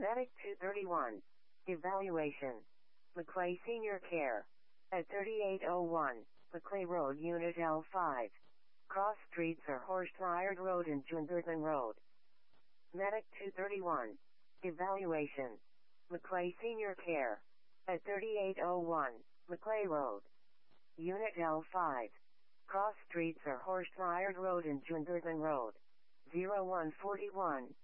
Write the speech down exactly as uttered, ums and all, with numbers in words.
Medic two thirty-one. Evaluation. Maclay Senior Care. At thirty-eight oh one, Maclay Road Unit L five. Cross streets are Horsefired Road and Jungerthon Road. Medic two thirty-one. Evaluation. Maclay Senior Care. At thirty-eight oh one, Maclay Road. Unit L five. Cross streets are Horsefired Road and Jungerthon Road. zero one forty-one.